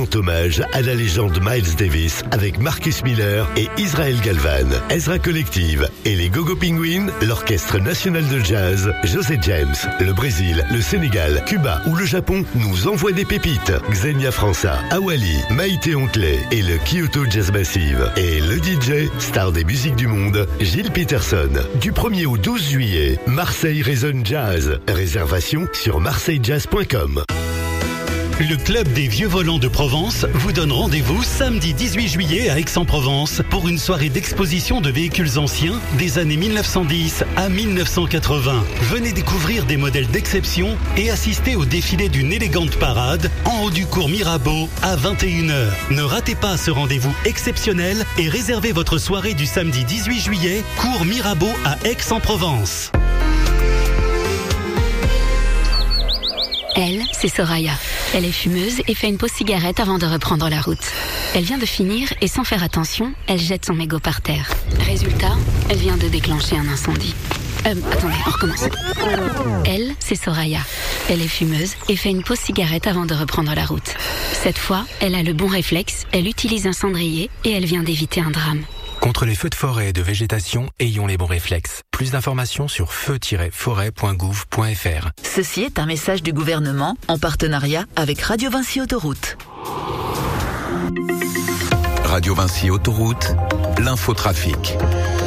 rend hommage à la légende Miles Davis avec Marcus Miller et Israel Galvan, Ezra Collective et les Go-Go Penguins, l'Orchestre National de Jazz, José James, le Brésil, le Sénégal, Cuba ou le Japon nous envoient des pépites. Xenia França, Awali, Maïté Ontley et le Kyoto Jazz Massive. Et le DJ, star des musiques du monde, Gilles Peterson. Du 1er au 12 juillet, Marseille résonne jazz. Réservation sur marseillejazz.com. Le Club des Vieux Volants de Provence vous donne rendez-vous samedi 18 juillet à Aix-en-Provence pour une soirée d'exposition de véhicules anciens des années 1910 à 1980. Venez découvrir des modèles d'exception et assister au défilé d'une élégante parade en haut du cours Mirabeau à 21h. Ne ratez pas ce rendez-vous exceptionnel et réservez votre soirée du samedi 18 juillet, cours Mirabeau à Aix-en-Provence. Elle, c'est Soraya. Elle est fumeuse et fait une pause cigarette avant de reprendre la route. Elle vient de finir et sans faire attention, elle jette son mégot par terre. Résultat, elle vient de déclencher un incendie. Attendez, on recommence. Elle, c'est Soraya. Elle est fumeuse et fait une pause cigarette avant de reprendre la route. Cette fois, elle a le bon réflexe, elle utilise un cendrier et elle vient d'éviter un drame. Contre les feux de forêt et de végétation, ayons les bons réflexes. Plus d'informations sur feu-forêt.gouv.fr. Ceci est un message du gouvernement en partenariat avec Radio Vinci Autoroute. Radio Vinci Autoroute, l'infotrafic.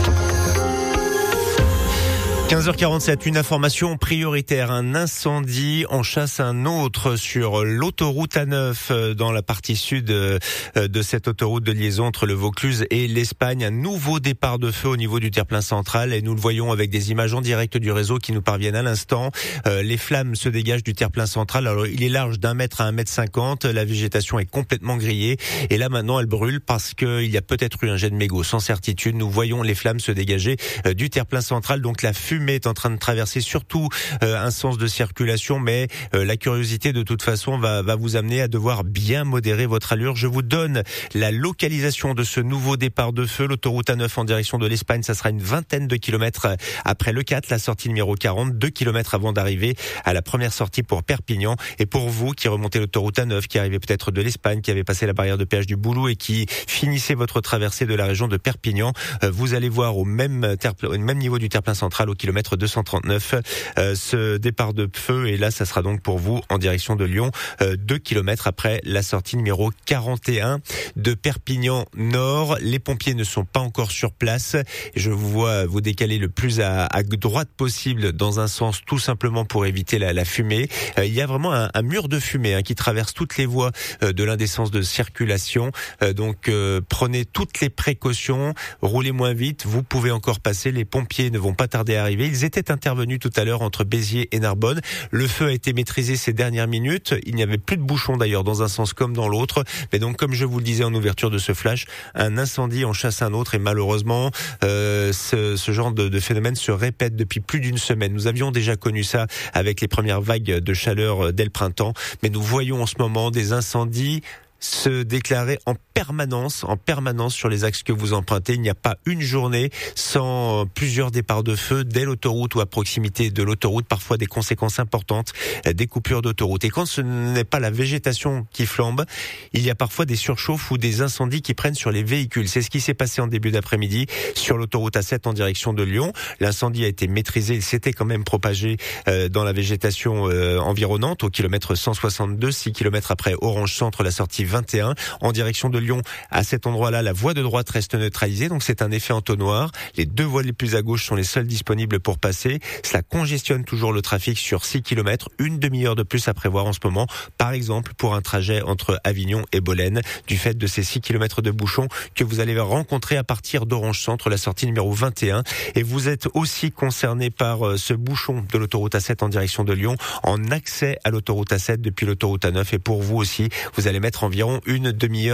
15h47, une information prioritaire. Un incendie en chasse un autre sur l'autoroute A9 dans la partie sud de cette autoroute de liaison entre le Vaucluse et l'Espagne. Un nouveau départ de feu au niveau du terre-plein central et nous le voyons avec des images en direct du réseau qui nous parviennent à l'instant. Les flammes se dégagent du terre-plein central. Alors il est large d'1 mètre à 1,50 m. La végétation est complètement grillée et là maintenant elle brûle parce qu'il y a peut-être eu un jet de mégot. Sans certitude, nous voyons les flammes se dégager du terre-plein central. Donc la fumée est en train de traverser surtout un sens de circulation, mais la curiosité de toute façon va vous amener à devoir bien modérer votre allure. Je vous donne la localisation de ce nouveau départ de feu. L'autoroute A9 en direction de l'Espagne, ça sera une vingtaine de kilomètres après le 4, la sortie numéro 40, 2 kilomètres avant d'arriver à la première sortie pour Perpignan. Et pour vous qui remontez l'autoroute A9, qui arrivez peut-être de l'Espagne, qui avez passé la barrière de péage du Boulou et qui finissez votre traversée de la région de Perpignan, vous allez voir au même niveau du terre-plein central, au kilomètre 239, ce départ de feu. Et là, ça sera donc pour vous en direction de Lyon, 2 kilomètres après la sortie numéro 41 de Perpignan Nord. Les pompiers ne sont pas encore sur place. Je vous vois vous décaler le plus à droite possible dans un sens, tout simplement pour éviter la fumée. Il y a vraiment un mur de fumée qui traverse toutes les voies de l'un des sens de circulation. Donc prenez toutes les précautions, roulez moins vite. Vous pouvez encore passer. Les pompiers ne vont pas tarder à arriver. Ils étaient intervenus tout à l'heure entre Béziers et Narbonne. Le feu a été maîtrisé ces dernières minutes. Il n'y avait plus de bouchons d'ailleurs dans un sens comme dans l'autre. Mais donc, comme je vous le disais en ouverture de ce flash, un incendie en chasse un autre et malheureusement, ce genre de phénomène se répète depuis plus d'une semaine. Nous avions déjà connu ça avec les premières vagues de chaleur dès le printemps. Mais nous voyons en ce moment des incendies se déclarer en permanence sur les axes que vous empruntez. Il n'y a pas une journée sans plusieurs départs de feu dès l'autoroute ou à proximité de l'autoroute, parfois des conséquences importantes, des coupures d'autoroute. Et quand ce n'est pas la végétation qui flambe, il y a parfois des surchauffes ou des incendies qui prennent sur les véhicules. C'est ce qui s'est passé en début d'après-midi sur l'autoroute A7 en direction de Lyon. L'incendie a été maîtrisé, il s'était quand même propagé dans la végétation environnante au kilomètre 162, 6 kilomètres après Orange Centre, la sortie 21 en direction de Lyon. À cet endroit-là, la voie de droite reste neutralisée, donc c'est un effet entonnoir. Les deux voies les plus à gauche sont les seules disponibles pour passer. Cela congestionne toujours le trafic sur 6 km, une demi-heure de plus à prévoir en ce moment, par exemple pour un trajet entre Avignon et Bolène, du fait de ces 6 km de bouchons que vous allez rencontrer à partir d'Orange Centre, la sortie numéro 21. Et vous êtes aussi concerné par ce bouchon de l'autoroute A7 en direction de Lyon, en accès à l'autoroute A7 depuis l'autoroute A9. Et pour vous aussi, vous allez mettre environ une demi-heure de plus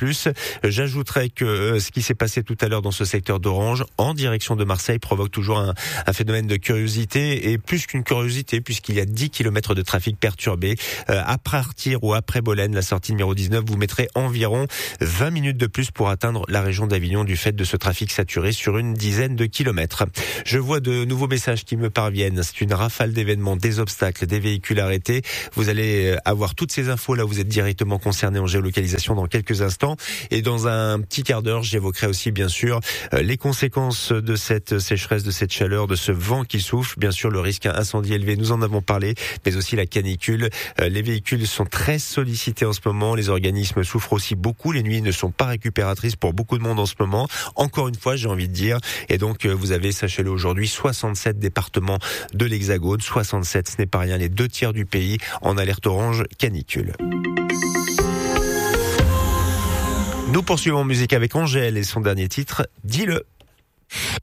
plus. J'ajouterais que ce qui s'est passé tout à l'heure dans ce secteur d'Orange, en direction de Marseille, provoque toujours un phénomène de curiosité, et plus qu'une curiosité, puisqu'il y a 10 km de trafic perturbé. À partir ou après Bolène, la sortie numéro 19, vous mettrez environ 20 minutes de plus pour atteindre la région d'Avignon du fait de ce trafic saturé sur une dizaine de kilomètres. Je vois de nouveaux messages qui me parviennent. C'est une rafale d'événements, des obstacles, des véhicules arrêtés. Vous allez avoir toutes ces infos là, vous êtes directement concerné en géolocalisation dans quelques instants. Et dans un petit quart d'heure, j'évoquerai aussi bien sûr les conséquences de cette sécheresse, de cette chaleur, de ce vent qui souffle. Bien sûr, le risque incendie élevé, nous en avons parlé, mais aussi la canicule. Les véhicules sont très sollicités en ce moment. Les organismes souffrent aussi beaucoup. Les nuits ne sont pas récupératrices pour beaucoup de monde en ce moment. Encore une fois, j'ai envie de dire. Et donc, vous avez, sachez-le aujourd'hui, 67 départements de l'Hexagone. 67, ce n'est pas rien. Les 2/3 du pays en alerte orange canicule. Nous poursuivons en musique avec Angèle et son dernier titre, Dis-le.